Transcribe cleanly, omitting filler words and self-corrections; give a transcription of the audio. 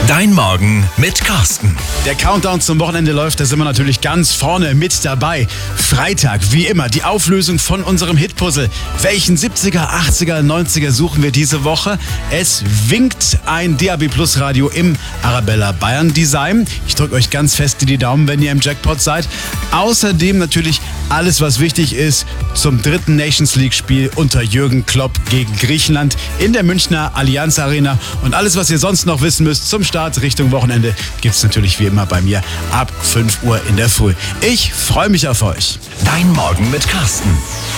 Dein Morgen mit Carsten. Der Countdown zum Wochenende läuft, da sind wir natürlich ganz vorne mit dabei. Freitag, wie immer, die Auflösung von unserem Hitpuzzle. Welchen 70er, 80er, 90er suchen wir diese Woche? Es winkt ein DAB Plus Radio im Arabella Bayern Design. Ich drücke euch ganz fest in die Daumen, wenn ihr im Jackpot seid. Außerdem natürlich alles, was wichtig ist zum dritten Nations League Spiel unter Jürgen Klopp gegen Griechenland in der Münchner Allianz Arena. Und alles, was ihr sonst noch wissen müsst zum Start Richtung Wochenende, gibt's natürlich wie immer bei mir ab 5 Uhr in der Früh. Ich freue mich auf euch. Dein Morgen mit Carsten.